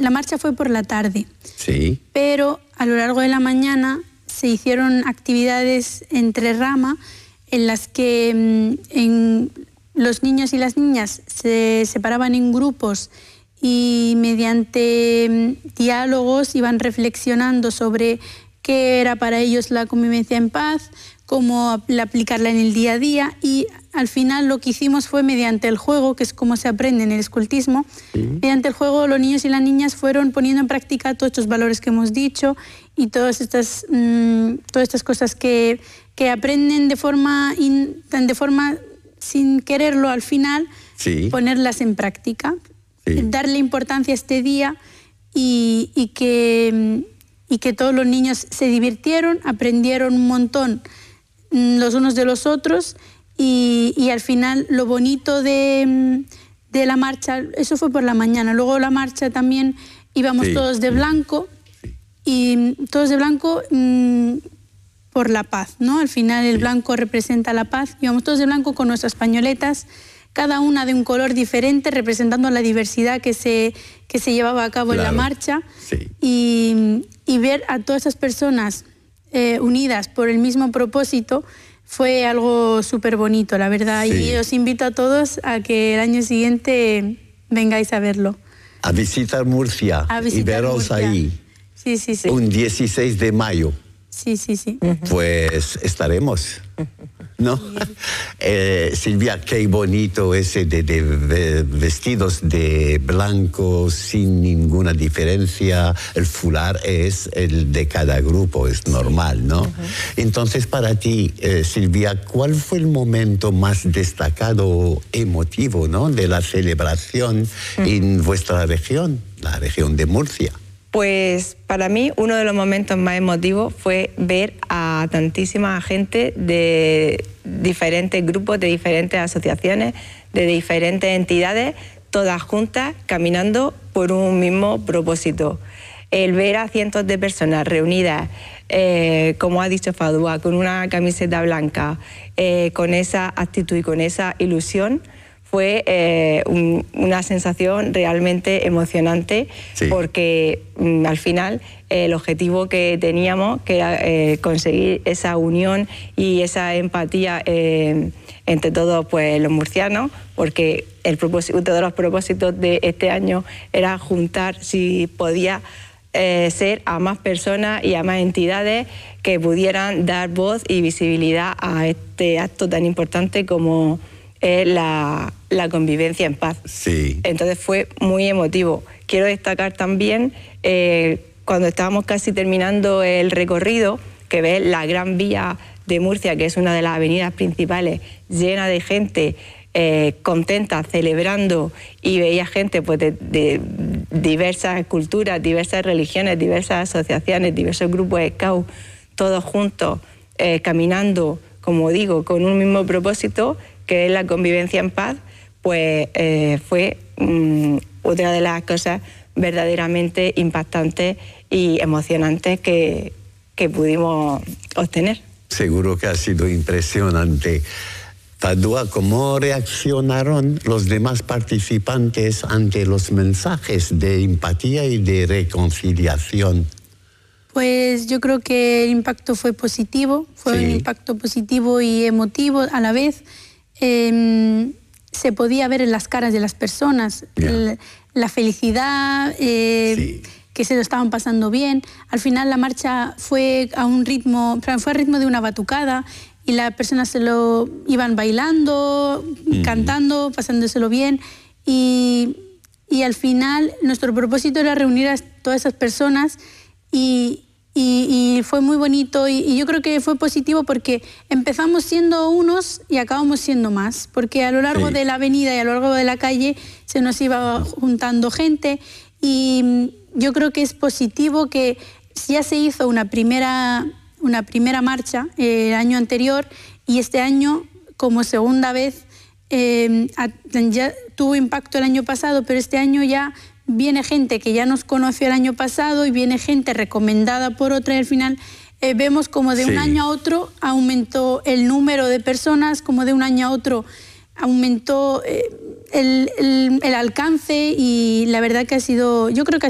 la marcha fue por la tarde. Sí. Pero a lo largo de la mañana se hicieron actividades entre rama en las que los niños y las niñas se separaban en grupos y mediante diálogos iban reflexionando sobre qué era para ellos la convivencia en paz, cómo aplicarla en el día a día, y al final lo que hicimos fue mediante el juego, que es como se aprende en el escoltismo, mediante el juego los niños y las niñas fueron poniendo en práctica todos estos valores que hemos dicho y todas estas cosas que aprenden de forma sin quererlo al final, ponerlas en práctica, darle importancia a este día y que todos los niños se divirtieron, aprendieron un montón los unos de los otros y al final lo bonito de la marcha, eso fue por la mañana. Luego la marcha también íbamos todos de blanco y todos de blanco por la paz, ¿no? Al final el blanco representa la paz. Íbamos todos de blanco con nuestras pañoletas, cada una de un color diferente, representando la diversidad que se llevaba a cabo en la marcha. Y ver a todas esas personas unidas por el mismo propósito fue algo súper bonito, la verdad. Y os invito a todos a que el año siguiente vengáis a verlo. A visitar Murcia y veros ahí. Sí. Un 16 de mayo. Sí. Pues estaremos, ¿no? Silvia, qué bonito ese de vestidos de blanco sin ninguna diferencia. El fular es el de cada grupo, es normal, ¿no? Entonces, para ti, Silvia, ¿cuál fue el momento más destacado, emotivo, ¿no?, de la celebración en vuestra región, la región de Murcia? Pues para mí uno de los momentos más emotivos fue ver a tantísima gente de diferentes grupos, de diferentes asociaciones, de diferentes entidades, todas juntas, caminando por un mismo propósito. El ver a cientos de personas reunidas, como ha dicho Fadua, con una camiseta blanca, con esa actitud y con esa ilusión, fue una sensación realmente emocionante, porque al final el objetivo que teníamos, que era conseguir esa unión y esa empatía entre todos los murcianos, porque uno de los propósitos de este año era juntar, si podía ser, a más personas y a más entidades que pudieran dar voz y visibilidad a este acto tan importante como la convivencia en paz. Entonces fue muy emotivo. Quiero destacar también cuando estábamos casi terminando el recorrido, que ves la Gran Vía de Murcia, que es una de las avenidas principales, llena de gente contenta, celebrando, y veía gente pues, de diversas culturas, diversas religiones, diversas asociaciones, diversos grupos de scout, todos juntos, caminando, como digo, con un mismo propósito, que es la convivencia en paz. Pues fue otra de las cosas verdaderamente impactantes y emocionantes que pudimos obtener. Seguro que ha sido impresionante. Fadua, ¿cómo reaccionaron los demás participantes ante los mensajes de empatía y de reconciliación? Pues yo creo que el impacto fue positivo, fue un impacto positivo y emotivo a la vez. Se podía ver en las caras de las personas la felicidad, que se lo estaban pasando bien. Al final la marcha fue a ritmo de una batucada y las personas se lo iban bailando, cantando, pasándoselo bien, y al final nuestro propósito era reunir a todas esas personas y fue muy bonito, y yo creo que fue positivo porque empezamos siendo unos y acabamos siendo más, porque a lo largo de la avenida y a lo largo de la calle se nos iba juntando gente, y yo creo que es positivo que ya se hizo una primera marcha el año anterior, y este año como segunda vez, ya tuvo impacto el año pasado, pero este año ya viene gente que ya nos conoció el año pasado y viene gente recomendada por otra, y al final vemos como de un año a otro aumentó el número de personas, como de un año a otro aumentó el alcance, y la verdad que yo creo que ha